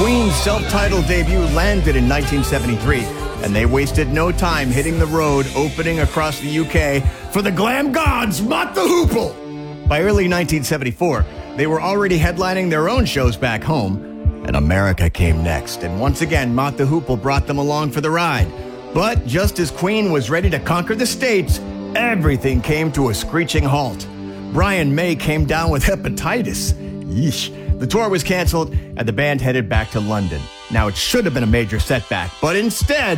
Queen's self-titled debut landed in 1973, and they wasted no time hitting the road, opening across the UK for the glam gods, Mott the Hoople. By early 1974, they were already headlining their own shows back home, and America came next. And once again, Mott the Hoople brought them along for the ride. But just as Queen was ready to conquer the States, everything came to a screeching halt. Brian May came down with hepatitis. Yeesh. The tour was canceled, and the band headed back to London. Now, it should have been a major setback, but instead,